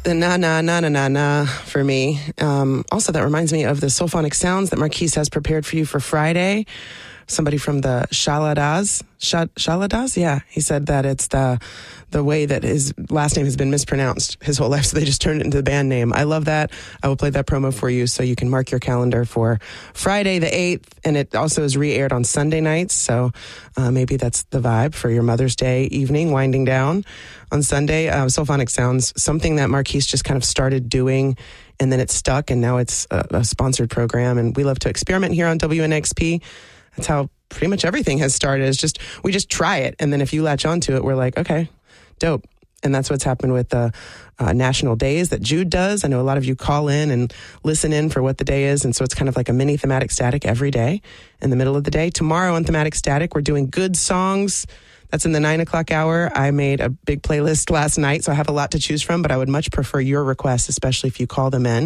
the na na na na na na for me. Also, that reminds me of the Soulphonic Sounds that Marquise has prepared for you for Friday. Somebody from the Shaladas, yeah. He said that it's the way that his last name has been mispronounced his whole life, so they just turned it into the band name. I love that. I will play that promo for you so you can mark your calendar for Friday the 8th, and it also is re-aired on Sunday nights, so maybe that's the vibe for your Mother's Day evening, winding down on Sunday. Soulphonic Sounds, something that Marquise just kind of started doing, and then it stuck, and now it's a sponsored program, and we love to experiment here on WNXP. That's how pretty much everything has started. It's we just try it. And then if you latch onto it, we're like, okay, dope. And that's what's happened with the national days that Jude does. I know a lot of you call in and listen in for what the day is. And so it's kind of like a mini Thematic Static every day in the middle of the day. Tomorrow on Thematic Static, we're doing good songs. That's in the 9 o'clock hour. I made a big playlist last night, so I have a lot to choose from, but I would much prefer your requests, especially if you call them in.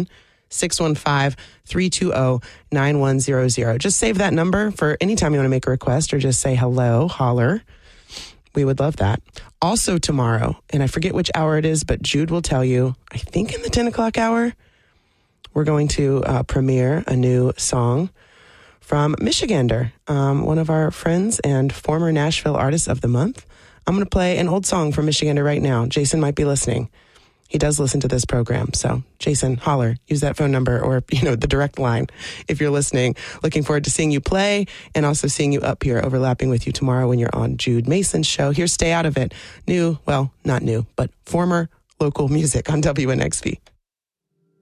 615-320-9100. Just save that number for any time you want to make a request or just say hello, holler. We would love that. Also tomorrow, and I forget which hour it is, but Jude will tell you, I think in the 10 o'clock hour, we're going to premiere a new song from Michigander, one of our friends and former Nashville Artist of the Month. I'm going to play an old song from Michigander right now. Jason might be listening. He does listen to this program. So, Jason, holler, use that phone number or, the direct line if you're listening. Looking forward to seeing you play and also seeing you up here overlapping with you tomorrow when you're on Jude Mason's show. Here's Stay Out of It. New, well, not new, but former local music on WNXP.